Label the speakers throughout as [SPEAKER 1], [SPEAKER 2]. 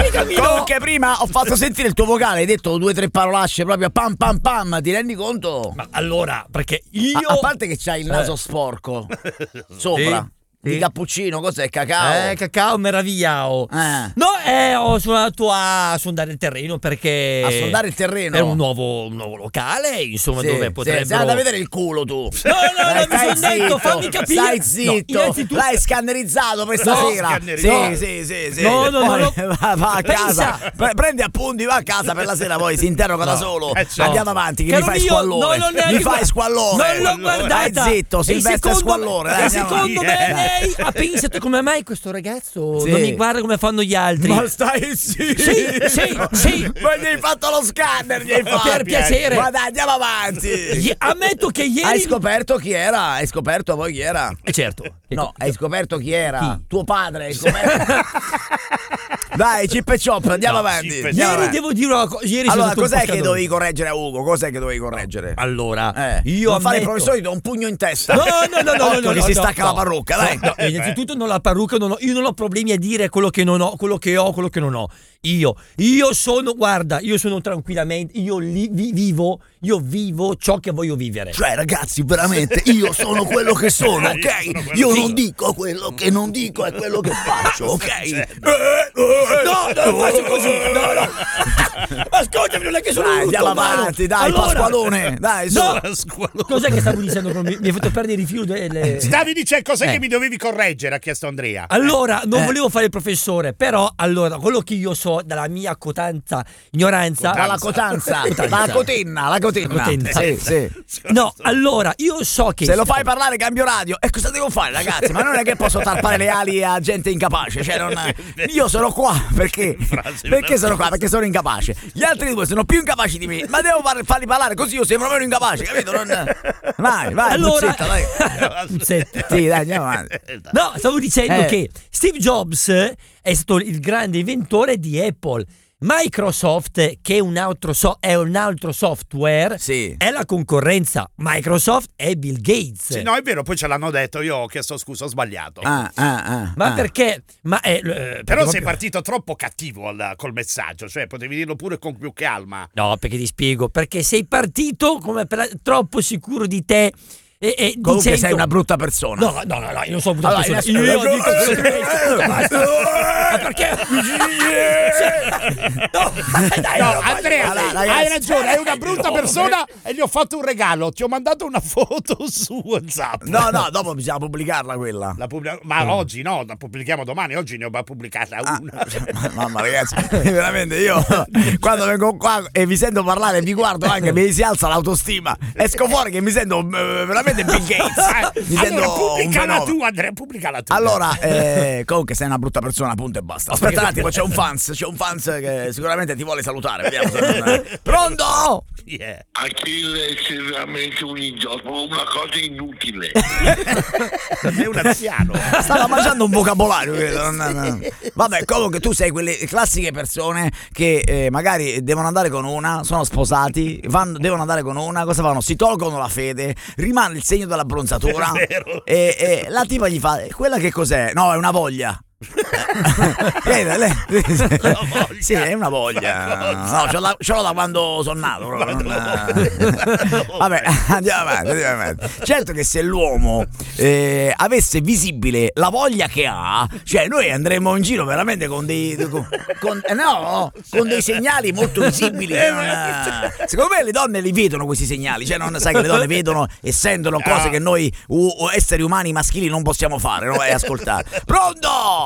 [SPEAKER 1] Comunque prima ho fatto sentire il tuo vocale, hai detto 2 o 3 parolacce proprio pam pam pam, ti rendi conto?
[SPEAKER 2] Ma allora, perché io...
[SPEAKER 1] A parte che c'hai il naso sporco sopra.
[SPEAKER 2] Sì.
[SPEAKER 1] Di cappuccino, cos'è? Cacao?
[SPEAKER 2] Cacao meravigliao. No, ho suonato a sondare il terreno perché...
[SPEAKER 1] A sondare il terreno?
[SPEAKER 2] È un nuovo locale, insomma, dove potrebbero...
[SPEAKER 1] Sei andato a vedere il culo tu.
[SPEAKER 2] No, mi sono detto, fammi capire.
[SPEAKER 1] Stai zitto, l'hai scannerizzato per stasera. Sì.
[SPEAKER 2] No.
[SPEAKER 1] Va a casa, prendi appunti, va a casa per la sera, poi si interroga da solo. Andiamo avanti, che mi fai squallore. Mi fai squallore.
[SPEAKER 2] Non l'ho guardata.
[SPEAKER 1] Stai zitto, Silvestre Squallore.
[SPEAKER 2] E secondo me lei ha pensato come mai questo ragazzo non mi guarda come fanno gli altri.
[SPEAKER 1] Ma stai sì. Ma gli hai fatto lo scanner, gli hai fatto.
[SPEAKER 2] Per piacere.
[SPEAKER 1] Ma dai, andiamo avanti.
[SPEAKER 2] Ammetto che ieri...
[SPEAKER 1] Hai scoperto chi era? Hai scoperto poi chi era?
[SPEAKER 2] Certo.
[SPEAKER 1] No, hai scoperto chi era?
[SPEAKER 2] Chi?
[SPEAKER 1] Tuo padre, hai scoperto? Dai, Chip e Chop, andiamo avanti.
[SPEAKER 2] Ieri devo dire una cosa.
[SPEAKER 1] Allora, cos'è che dovevi correggere a Ugo? Cos'è che dovevi correggere?
[SPEAKER 2] Allora, io
[SPEAKER 1] non fare il professore, ti do un pugno in testa.
[SPEAKER 2] No,
[SPEAKER 1] Occhio che si stacca la parrucca, dai.
[SPEAKER 2] Innanzitutto non la parrucca, io non ho problemi a dire quello che non ho, quello che ho, quello che non ho. Io sono tranquillamente, io vivo ciò che voglio vivere.
[SPEAKER 1] Cioè, ragazzi, veramente, io sono quello che sono, ok? Io non dico quello che non dico, è quello che faccio, ok?
[SPEAKER 2] No, non faccio così, no. Ascoltami, non è che sono un
[SPEAKER 1] andiamo avanti, dai, allora, Pasqualone, dai, su.
[SPEAKER 2] No, cos'è che stavo dicendo? Mi hai fatto perdere il filo
[SPEAKER 3] Stavi dicendo cos'è che mi dovevi correggere, ha chiesto Andrea.
[SPEAKER 2] Allora, non volevo fare il professore, però, allora, quello che io so dalla mia ignoranza.
[SPEAKER 1] Dalla cotanza. La cotenna. Sì.
[SPEAKER 2] No, allora, io so che...
[SPEAKER 1] Se lo fai parlare cambio radio. E cosa devo fare, ragazzi? Ma non è che posso tarpare le ali a gente incapace. Cioè, io sono qua perché sono qua? Perché sono incapace. Gli altri due sono più incapaci di me. Ma devo farli parlare così io sembro meno incapace, capito? Vai,
[SPEAKER 2] allora...
[SPEAKER 1] Puzzetta, dai.
[SPEAKER 2] Puzzetta.
[SPEAKER 1] Sì, dai, andiamo avanti.
[SPEAKER 2] No, stavo dicendo che Steve Jobs è stato il grande inventore di Apple. Microsoft, che è un altro software, è la concorrenza. Microsoft è Bill Gates.
[SPEAKER 3] Sì, no, è vero, poi ce l'hanno detto. Io ho chiesto scusa, ho sbagliato.
[SPEAKER 2] Ma perché?
[SPEAKER 3] Però sei partito troppo cattivo col messaggio, cioè potevi dirlo pure con più calma.
[SPEAKER 2] No, perché ti spiego. Perché sei partito come troppo sicuro di te.
[SPEAKER 1] Comunque sei una brutta persona.
[SPEAKER 2] No, io non sono una brutta persona. Io dico ma perché?
[SPEAKER 3] No, Andrea, hai ragione, è una brutta persona e gli ho fatto un regalo. Ti ho mandato una foto su WhatsApp.
[SPEAKER 1] No, dopo bisogna pubblicarla quella.
[SPEAKER 3] Ma oggi no, la pubblichiamo domani. Oggi ne ho pubblicata una.
[SPEAKER 1] Mamma, ragazzi, veramente io quando vengo qua e vi sento parlare, vi guardo anche, mi si alza l'autostima. Esco fuori che mi sento veramente Bill Gates.
[SPEAKER 3] Pubblicala tu, Andrea, pubblicala tu.
[SPEAKER 1] Allora, comunque sei una brutta persona, punto e basta. Aspetta un attimo, c'è un fans che sicuramente ti vuole salutare. Vediamo se Pronto?
[SPEAKER 4] Yeah. Achille è veramente un idiota, una cosa inutile.
[SPEAKER 3] È un anziano.
[SPEAKER 1] Stava mangiando un vocabolario. Vabbè, comunque tu sei quelle classiche persone che magari devono andare con una, sono sposati, devono andare con una, cosa fanno? Si tolgono la fede, rimane il segno dell'abbronzatura e la tipa gli fa, quella che cos'è? No, è una voglia. Sì, è una voglia. No, ce l'ho da quando sono nato. Vabbè, andiamo avanti. Certo che se l'uomo avesse visibile la voglia che ha, cioè noi andremmo in giro veramente con dei segnali molto visibili. Secondo me le donne li vedono questi segnali, cioè non sai che le donne vedono e sentono cose che noi esseri umani maschili non possiamo fare, no? E ascoltare. Pronto?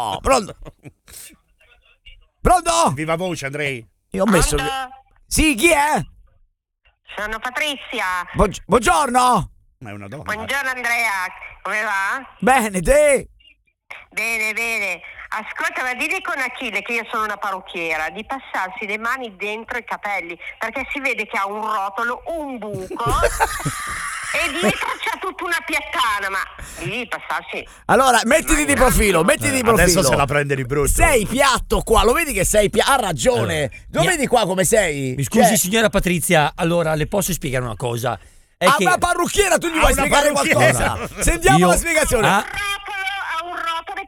[SPEAKER 3] Viva voce, Andrei.
[SPEAKER 1] Io ho messo. Sì, chi è?
[SPEAKER 5] Sono Patrizia.
[SPEAKER 1] Buongiorno.
[SPEAKER 3] Ma è una donna.
[SPEAKER 5] Buongiorno Andrea, come va?
[SPEAKER 1] Bene, te?
[SPEAKER 5] Bene. Ascolta, ma digli con Achille, che io sono una parrucchiera, di passarsi le mani dentro i capelli, perché si vede che ha un rotolo, un buco e dietro c'è tutta una piattana, ma devi passarsi.
[SPEAKER 1] Allora, mettiti di profilo.
[SPEAKER 3] Adesso se la prende di brutto.
[SPEAKER 1] Sei piatto qua, lo vedi che sei piatto? Ha ragione. Lo vedi qua come sei?
[SPEAKER 2] Mi scusi, signora Patrizia, allora le posso spiegare una cosa?
[SPEAKER 1] Una parrucchiera, tu gli vuoi spiegare qualcosa? Sentiamo la spiegazione.
[SPEAKER 5] Ha un rotolo e poi c'ha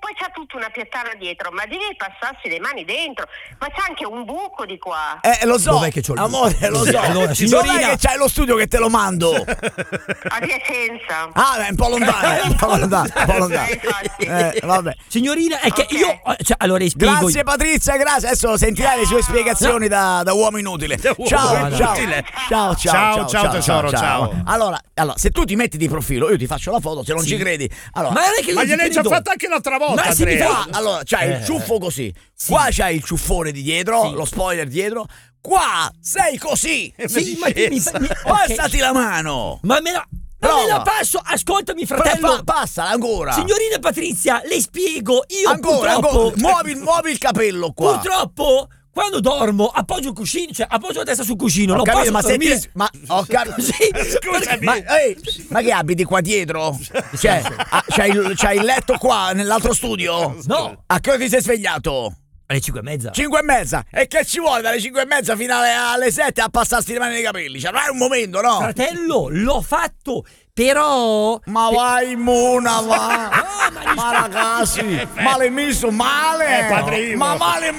[SPEAKER 5] tutta una piattana dietro, ma devi passarsi le mani dentro, ma c'è anche un buco di qua.
[SPEAKER 1] Lo so,
[SPEAKER 2] dov'è che c'ho il
[SPEAKER 1] amore, lo so.
[SPEAKER 2] Allora, signorina,
[SPEAKER 1] dov'è che c'hai lo studio che te lo mando?
[SPEAKER 5] A Piacenza.
[SPEAKER 1] Ah, è un po' lontano, vabbè.
[SPEAKER 2] Signorina, è che io allora spiego.
[SPEAKER 1] Grazie Patrizia, grazie. Adesso sentirai le sue spiegazioni da uomo inutile. Ciao, tesoro, ciao. Allora, se tu ti metti di profilo, io ti faccio la foto, se non ci credi. Allora,
[SPEAKER 3] ma gliel'hai già fatta anche l'altra volta, Andrea.
[SPEAKER 1] Allora, c'hai il ciuffo così. Qua c'hai il ciuffone di dietro, lo spoiler dietro. Qua sei così. Passati la mano.
[SPEAKER 2] Ma me la passo, ascoltami fratello.
[SPEAKER 1] Passala ancora.
[SPEAKER 2] Signorina Patrizia, le spiego, io
[SPEAKER 1] ancora. Muovi il capello qua.
[SPEAKER 2] Purtroppo quando dormo appoggio il cuscino, cioè appoggio la testa sul cuscino, non posso dormire.
[SPEAKER 1] Scusami. Ma che abiti qua dietro? Cioè, c'hai il letto qua nell'altro studio?
[SPEAKER 2] No.
[SPEAKER 1] A che ora ti sei svegliato?
[SPEAKER 2] Alle 5:30.
[SPEAKER 1] 5:30? E che ci vuole dalle 5:30 fino alle 7 a passarsi le mani nei capelli? Cioè, non è un momento, no?
[SPEAKER 2] Fratello, l'ho fatto, però...
[SPEAKER 1] Ma vai, Mona, va! Ma ragazzi, male misto, male! Ma male!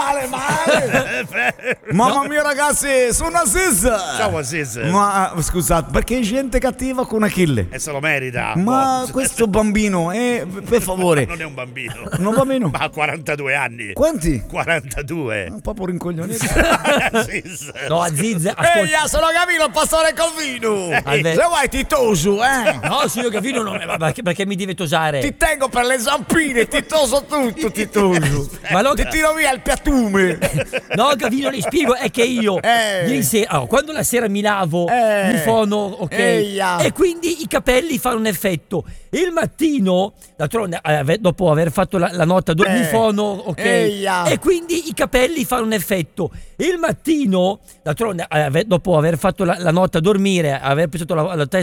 [SPEAKER 1] Mamma mia, ragazzi, sono Aziz!
[SPEAKER 3] Ciao Aziz!
[SPEAKER 1] Ma scusate, perché gente cattiva con Achille?
[SPEAKER 3] E se lo merita!
[SPEAKER 1] Ma questo bambino, per favore!
[SPEAKER 3] Non è un bambino!
[SPEAKER 1] Non un bambino?
[SPEAKER 3] Ma ha 42 anni!
[SPEAKER 1] Quanti?
[SPEAKER 3] 42!
[SPEAKER 1] Un po' rincoglionito!
[SPEAKER 2] No, Aziz,
[SPEAKER 1] ehi, sono Camillo, il pastore Calvino! Se vuoi ti toso,
[SPEAKER 2] No, signor Gavino, perché mi deve tosare?
[SPEAKER 1] Ti tengo per le zampine, ti toso tutto, ti toso. Ti tiro via il piattume.
[SPEAKER 2] No, Gavino, le spiego, è che io ieri sera, quando la sera mi lavo, mi fono, ok? E quindi i capelli fanno un effetto. Il mattino, d'altronde, dopo aver fatto la notte, mi fono, ok? E quindi i capelli fanno un effetto. Il mattino, d'altronde, dopo aver fatto la notte a dormire, aver pensato la testa